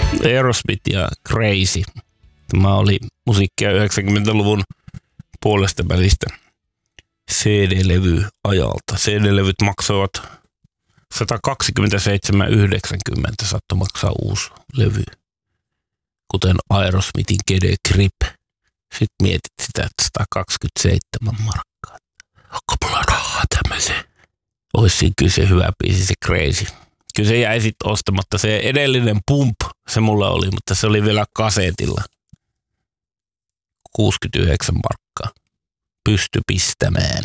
Aerosmith ja Crazy. Tämä oli musiikkia 90-luvun puolesta välistä CD-levy-ajalta. CD-levyt maksoivat 127,90 saattoi maksaa uusi levy, kuten Aerosmithin Get a Grip. Sitten mietit sitä, että 127 markkaa. Onko mulla rahaa tämmöiseen? Olisi siinä kyllä se hyvä biisi, se Crazy. Kyllä se jäi sitten ostamatta. Se edellinen Pump, se mulla oli, mutta se oli vielä kasetilla. 69 markkaa. Pysty pistämään.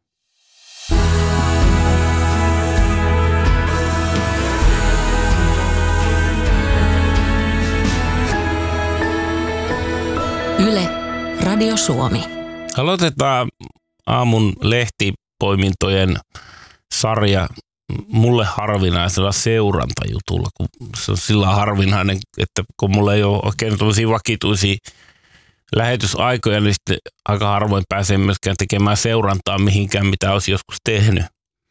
Yle, Radio Suomi. Aloitetaan aamun lehtipoimintojen sarja mulle harvinaisella seurantajutulla, kun se on sillä harvinainen, että kun mulla ei ole oikein tämmöisiä vakituisia lähetysaikoja, niin sitten aika harvoin pääsee myöskään tekemään seurantaa mihinkään, mitä olisi joskus tehnyt.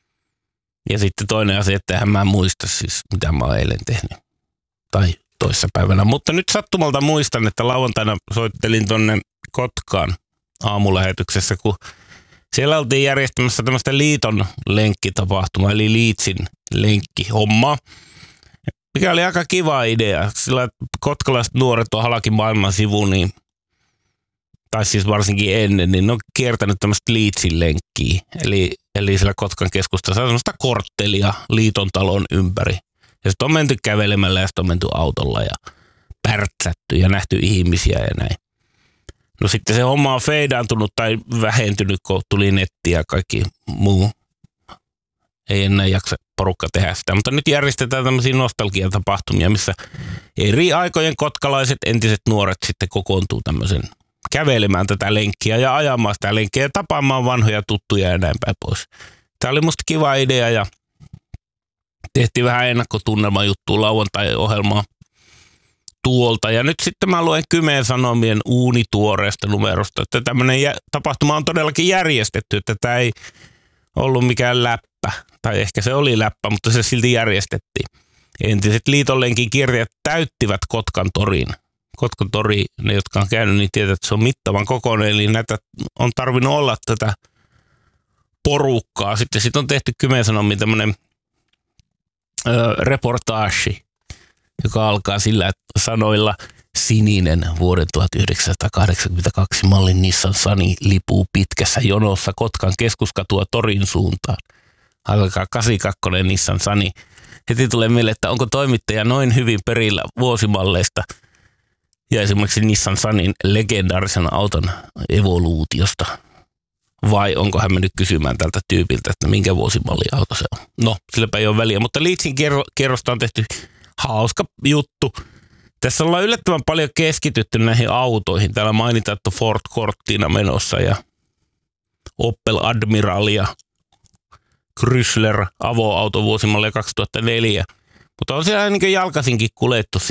Ja sitten toinen asia, että eihän mä muista siis, mitä mä oon eilen tehnyt. Tai toissapäivänä. Mutta nyt sattumalta muistan, että lauantaina soittelin tonne Kotkaan aamulähetyksessä, kun siellä oltiin järjestämässä tämmöistä liiton lenkkitapahtumaa, eli Liitsin lenkkihomma, mikä oli aika kiva idea. Sillä kotkalaiset nuoret on halki maailman sivu, niin, tai siis varsinkin ennen, niin ne on kiertänyt tämmöistä Liitsin lenkkiä. Eli siellä Kotkan keskustassa on semmoista korttelia Liiton talon ympäri. Ja sitten on menty kävelemällä ja sitten on menty autolla ja pärtsätty ja nähty ihmisiä ja näin. No sitten se homma on feidaantunut tai vähentynyt, kun tuli netti ja kaikki muu. Ei enää jaksa porukka tehdä sitä, mutta nyt järjestetään tämmöisiä nostalgiatapahtumia, missä eri aikojen kotkalaiset, entiset nuoret sitten kokoontuu tämmöisen kävelemään tätä lenkkiä ja ajamaan sitä lenkkiä ja tapaamaan vanhoja tuttuja ja näin päin pois. Tämä oli musta kiva idea ja tehtiin vähän ennakkotunnelmajuttua lauantai-ohjelmaa tuolta. Ja nyt sitten mä luen Kymen Sanomien uunituoreesta numerosta, että tämmöinen tapahtuma on todellakin järjestetty, että tämä ei ollut mikään läppä. Tai ehkä se oli läppä, mutta se silti järjestettiin. Entiset liitonlenkin kirjat täyttivät Kotkan torin. Kotkan tori, ne jotka on käynyt, niin tietää, että se on mittavan kokoinen, eli näitä on tarvinnut olla tätä porukkaa. Sitten on tehty Kymen Sanomiin tämmöinen reportaasi, joka alkaa sillä sanoilla sininen vuoden 1982 mallin Nissan Sunny lipuu pitkässä jonossa Kotkan keskuskatua torin suuntaan. Alkaa 82 Nissan Sunny. Heti tulee mieleen, että onko toimittaja noin hyvin perillä vuosimalleista ja esimerkiksi Nissan Sunnyn legendaarisen auton evoluutiosta. Vai onko hän mennyt kysymään tältä tyypiltä, että minkä vuosimalli auto se on? No, silläpä ei ole väliä, mutta Liitsin kierrosta on tehty hauska juttu. Tässä ollaan yllättävän paljon keskitytty näihin autoihin. Täällä mainitaan, että Ford Cortina menossa ja Opel Admiral ja Chrysler avoauto vuosimallia 2004. Mutta on siellä niin kuin jalkaisinkin kuljettu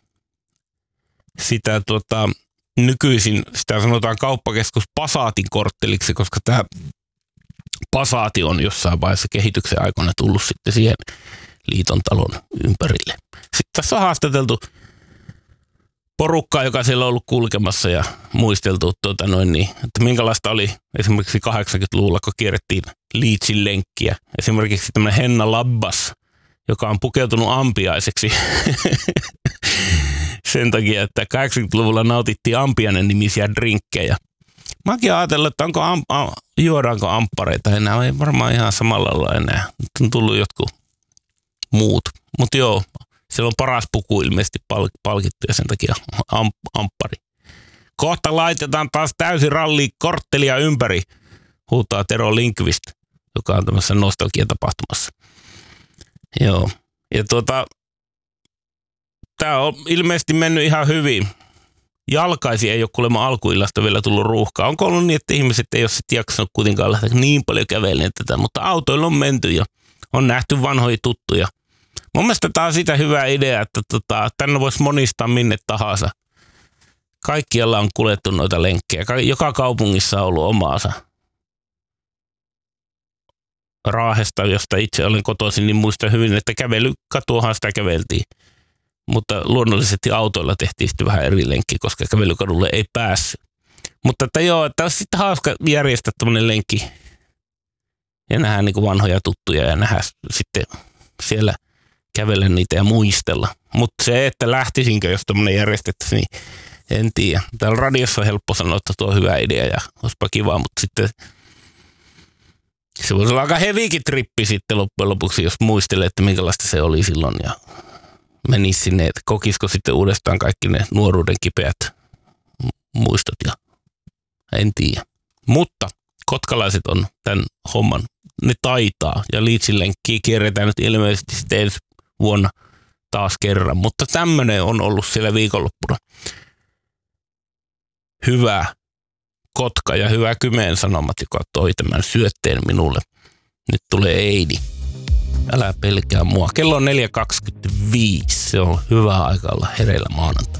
sitä nykyisin sitä sanotaan kauppakeskus Passatin kortteliksi, koska tämä Passati on jossain vaiheessa kehityksen aikana tullut sitten siihen Liiton talon ympärille. Sitten tässä on haastateltu porukkaa, joka siellä on ollut kulkemassa ja muisteltu, että minkälaista oli esimerkiksi 80-luvulla, kun kierrettiin Liitsin lenkkiä. Esimerkiksi tämmöinen Henna Labbas, joka on pukeutunut ampiaiseksi sen takia, että 80-luvulla nautittiin ampiainen nimisiä drinkkejä. Mäkin ajatellut, että juodaanko amppareita enää. Ei varmaan ihan samalla lailla enää. Nyt on tullut jotkut muut. Mutta joo, siellä on paras puku ilmeisesti palkittu ja sen takia amppari. Kohta laitetaan taas täysin ralli korttelia ympäri, huutaa Tero Lindqvist, joka on tämmöisessä nostalgiatapahtumassa. Joo, ja tämä on ilmeisesti mennyt ihan hyvin. Jalkaisi ei ole kuulemma alkuillasta vielä tullut ruuhkaa. Onko ollut niin, että ihmiset ei ole sitten jaksanut kuitenkaan lähteä niin paljon kävelemään tätä, mutta autoilla on menty ja on nähty vanhoja tuttuja. Mun mielestä tämä on sitä hyvä idea, että tänne voisi monistaa minne tahansa. Kaikkialla on kuljettu noita lenkkejä. Joka kaupungissa on ollut omaansa. Raahesta, josta itse olen kotoisin, niin muistan hyvin, että kävelykatuahan sitä käveltiin. Mutta luonnollisesti autoilla tehtiin sitten vähän eri lenkki, koska kävelykadulle ei päässyt. Mutta että joo, että olisi sitten hauska järjestää tämmöinen lenkki ja nähdä niin kuin vanhoja tuttuja ja nähdä sitten siellä kävellä niitä ja muistella. Mutta se, että lähtisinkö, jos tämmöinen järjestettäisiin, niin en tiedä. Täällä radiossa on helppo sanoa, että tuo on hyvä idea ja olisipa kiva, mutta sitten se voisi olla aika hevikin trippi sitten loppujen lopuksi, jos muistelee, että minkälaista se oli silloin ja menisi sinne, että kokisiko sitten uudestaan kaikki ne nuoruuden kipeät muistot ja en tiedä. Mutta kotkalaiset on tämän homman, ne taitaa ja Leedsin lenkkiä kierretään nyt ilmeisesti sitten ensi vuonna taas kerran. Mutta tämmöinen on ollut siellä viikonloppuna. Hyvä Kotka ja hyvä Kymen Sanomat, joka toi tämän syötteen minulle. Nyt tulee Eidi. Älä pelkää mua. Kello on 4.25. Se on hyvä aika olla hereillä maanantaina.